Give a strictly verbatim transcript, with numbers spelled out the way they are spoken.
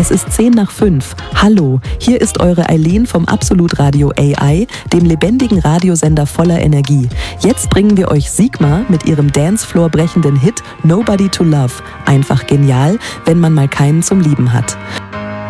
Es ist zehn nach fünf. Hallo, hier ist eure Eileen vom Absolut Radio A I, dem lebendigen Radiosender voller Energie. Jetzt bringen wir euch Sigma mit ihrem Dancefloor brechenden Hit Nobody to Love. Einfach genial, wenn man mal keinen zum Lieben hat.